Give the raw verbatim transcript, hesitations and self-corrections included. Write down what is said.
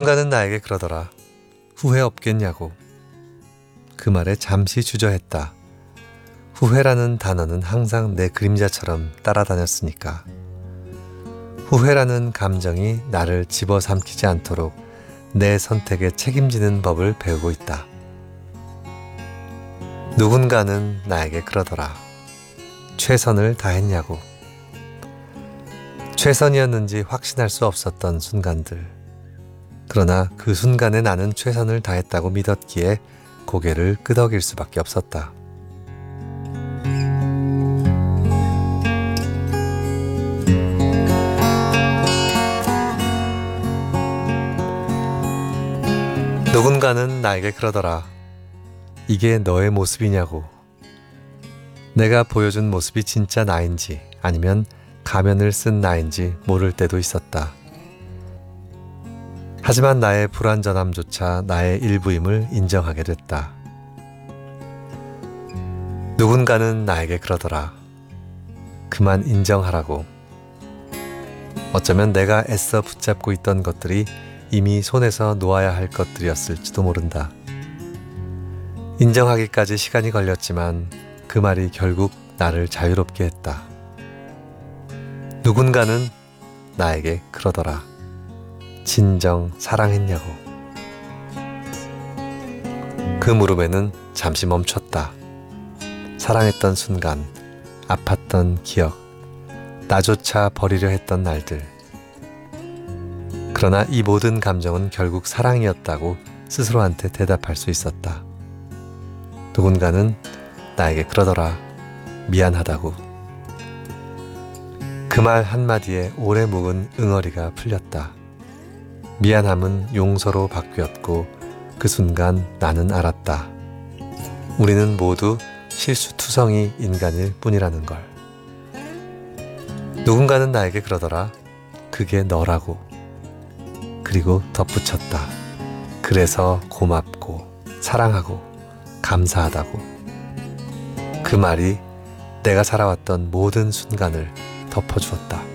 누군가는 나에게 그러더라. 후회 없겠냐고. 그 말에 잠시 주저했다. 후회라는 단어는 항상 내 그림자처럼 따라다녔으니까. 후회라는 감정이 나를 집어삼키지 않도록 내 선택에 책임지는 법을 배우고 있다. 누군가는 나에게 그러더라. 최선을 다했냐고. 최선이었는지 확신할 수 없었던 순간들. 그러나 그 순간에 나는 최선을 다했다고 믿었기에 고개를 끄덕일 수밖에 없었다. 누군가는 나에게 그러더라. 이게 너의 모습이냐고. 내가 보여준 모습이 진짜 나인지 아니면 가면을 쓴 나인지 모를 때도 있었다. 하지만 나의 불완전함조차 나의 일부임을 인정하게 됐다. 누군가는 나에게 그러더라. 그만 인정하라고. 어쩌면 내가 애써 붙잡고 있던 것들이 이미 손에서 놓아야 할 것들이었을지도 모른다. 인정하기까지 시간이 걸렸지만 그 말이 결국 나를 자유롭게 했다. 누군가는 나에게 그러더라. 진정 사랑했냐고. 그 물음에는 잠시 멈췄다. 사랑했던 순간, 아팠던 기억, 나조차 버리려 했던 날들. 그러나 이 모든 감정은 결국 사랑이었다고 스스로한테 대답할 수 있었다. 누군가는 나에게 그러더라. 미안하다고. 그 말 한마디에 오래 묵은 응어리가 풀렸다. 미안함은 용서로 바뀌었고 그 순간 나는 알았다. 우리는 모두 실수투성이 인간일 뿐이라는 걸. 누군가는 나에게 그러더라. 그게 너라고. 그리고 덧붙였다. 그래서 고맙고 사랑하고 감사하다고. 그 말이 내가 살아왔던 모든 순간을 덮어주었다.